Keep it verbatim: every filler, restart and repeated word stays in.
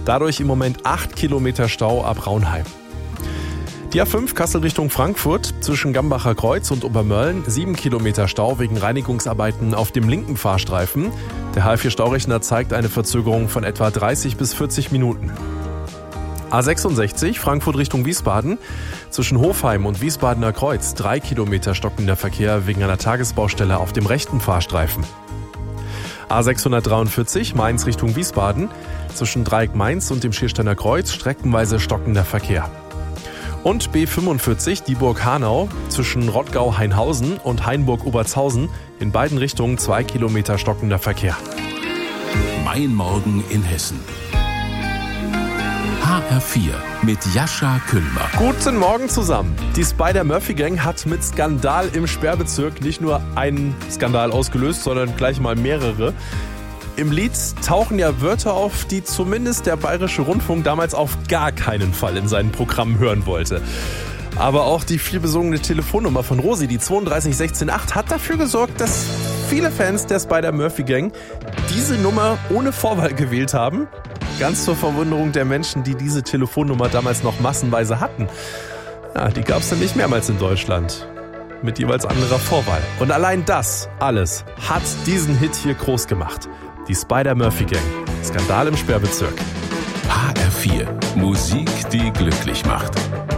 Dadurch im Moment acht Kilometer Stau ab Raunheim. Die A fünf Kassel Richtung Frankfurt zwischen Gambacher Kreuz und Obermölln, sieben Kilometer Stau wegen Reinigungsarbeiten auf dem linken Fahrstreifen. Der H vier Staurechner zeigt eine Verzögerung von etwa dreißig bis vierzig Minuten. A sechsundsechzig Frankfurt Richtung Wiesbaden zwischen Hofheim und Wiesbadener Kreuz, drei Kilometer stockender Verkehr wegen einer Tagesbaustelle auf dem rechten Fahrstreifen. A sechshundertdreiundvierzig Mainz Richtung Wiesbaden zwischen Dreieck Mainz und dem Schiersteiner Kreuz, streckenweise stockender Verkehr. Und B fünfundvierzig Dieburg-Hanau zwischen Rottgau-Hainhausen und Hainburg-Obertshausen, in beiden Richtungen zwei Kilometer stockender Verkehr. Mein Morgen in Hessen. H R vier mit Jascha Küllmer. Guten Morgen zusammen. Die Spider-Murphy-Gang hat mit Skandal im Sperrbezirk nicht nur einen Skandal ausgelöst, sondern gleich mal mehrere. Im Lied tauchen ja Wörter auf, die zumindest der Bayerische Rundfunk damals auf gar keinen Fall in seinen Programmen hören wollte. Aber auch die vielbesungene Telefonnummer von Rosi, die zwei drei sechs eins acht, hat dafür gesorgt, dass viele Fans der Spider-Murphy-Gang diese Nummer ohne Vorwahl gewählt haben. Ganz zur Verwunderung der Menschen, die diese Telefonnummer damals noch massenweise hatten. Ja, die gab es dann nicht mehrmals in Deutschland. Mit jeweils anderer Vorwahl. Und allein das alles hat diesen Hit hier groß gemacht. Die Spider-Murphy-Gang. Skandal im Sperrbezirk. H R vier. Musik, die glücklich macht.